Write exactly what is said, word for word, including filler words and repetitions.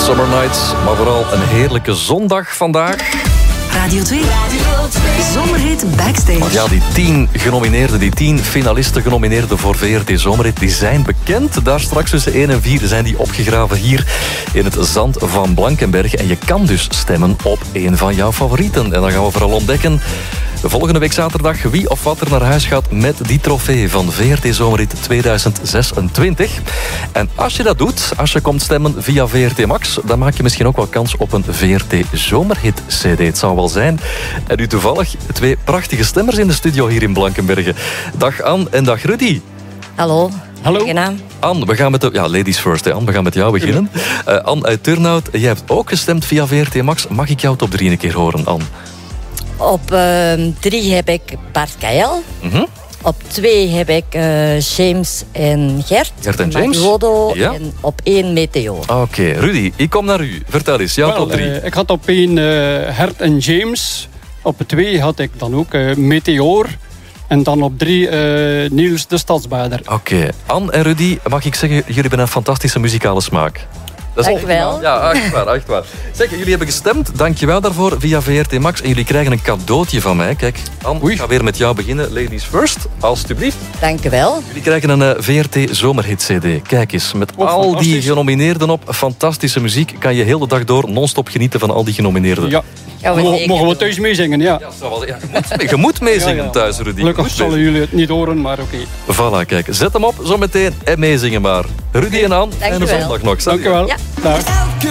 Summer Nights, maar vooral een heerlijke zondag vandaag. Radio twee, Zomerhit Backstage. Want ja, die tien genomineerden, die tien finalisten genomineerden voor V R T Zomerhit, die zijn bekend. Daar straks tussen één en vier zijn die opgegraven hier in het zand van Blankenberge. En je kan dus stemmen op één van jouw favorieten. En dan gaan we vooral ontdekken volgende week zaterdag wie of wat er naar huis gaat met die trofee van V R T Zomerhit tweeduizend zesentwintig. En als je dat doet, als je komt stemmen via V R T Max, dan maak je misschien ook wel kans op een V R T Zomerhit C D. Het zou wel zijn. En nu toevallig twee prachtige stemmers in de studio hier in Blankenberge. Dag Anne en dag Rudy. Hallo. Hallo. Gedaan. Anne, we gaan met de... Ja, ladies first, hè, Anne. We gaan met jou beginnen. Uh, Anne uit Turnhout, jij hebt ook gestemd via V R T Max. Mag ik jou top drie een keer horen, Anne? Op uh, drie heb ik Bart Kael. Mm-hmm. Op twee heb ik uh, James en Gert. Gert en James. Marigodo. Ja. En op één Meteor. Oké, okay. Rudy, ik kom naar u. Vertel eens, jouw Wel, top drie. Uh, ik had op één uh, Gert en James. Op twee had ik dan ook uh, Meteor. En dan op drie uh, Niels de Stadsbader. Oké, okay. Anne en Rudy, mag ik zeggen, jullie hebben een fantastische muzikale smaak. Dank je wel. Ja, echt waar, echt waar. Zeg, jullie hebben gestemd. Dankjewel daarvoor via V R T Max. En jullie krijgen een cadeautje van mij. Kijk, Anne, ik ga weer met jou beginnen. Ladies first, alstublieft. Dank je wel. Jullie krijgen een uh, V R T Zomerhit C D. Kijk eens, met oh, al die genomineerden op. Fantastische muziek. Kan je heel de dag door non-stop genieten van al die genomineerden. Ja. Ja, we Mogen, mogen we thuis meezingen, ja. Ja, wel, ja je, moet, je moet meezingen ja, ja. thuis, Rudy. Gelukkig zullen jullie het niet horen, maar oké. Okay. Voilà, kijk. Zet hem op, zo meteen en meezingen maar. Rudy en Anne, Dank en een zondag nog. Dank je wel. Ja. Dag.